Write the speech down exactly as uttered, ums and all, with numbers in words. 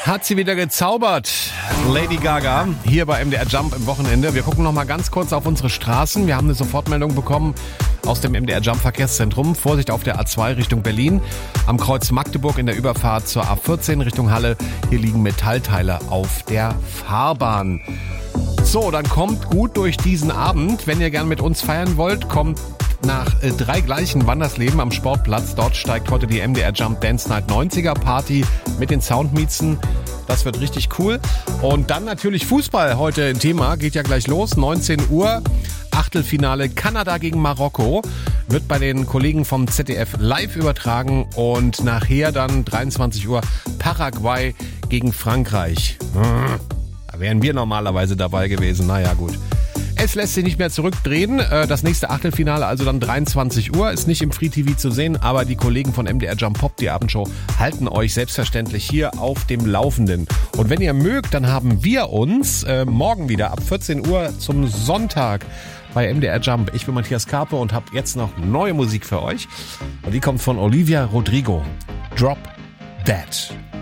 Hat sie wieder gezaubert, Lady Gaga, hier bei M D R Jump im Wochenende. Wir gucken noch mal ganz kurz auf unsere Straßen. Wir haben eine Sofortmeldung bekommen aus dem M D R Jump Verkehrszentrum. Vorsicht auf der A zwei Richtung Berlin. Am Kreuz Magdeburg in der Überfahrt zur A vierzehn Richtung Halle. Hier liegen Metallteile auf der Fahrbahn. So, dann kommt gut durch diesen Abend. Wenn ihr gern mit uns feiern wollt, kommt nach äh, drei gleichen Wandersleben am Sportplatz. Dort steigt heute die M D R Jump Dance Night neunziger Party mit den Soundmiezen. Das wird richtig cool. Und dann natürlich Fußball heute ein Thema. Geht ja gleich los. neunzehn Uhr. Achtelfinale Kanada gegen Marokko. Wird bei den Kollegen vom Z D F live übertragen. Und nachher dann dreiundzwanzig Uhr Paraguay gegen Frankreich. Da wären wir normalerweise dabei gewesen. Naja, gut. Es lässt sich nicht mehr zurückdrehen. Das nächste Achtelfinale, also dann dreiundzwanzig Uhr, ist nicht im Free T V zu sehen, aber die Kollegen von M D R Jump Pop, die Abendshow, halten euch selbstverständlich hier auf dem Laufenden. Und wenn ihr mögt, dann haben wir uns äh, morgen wieder ab vierzehn Uhr zum Sonntag bei M D R Jump. Ich bin Matthias Karpe und habe jetzt noch neue Musik für euch. Und die kommt von Olivia Rodrigo. Drop Dead.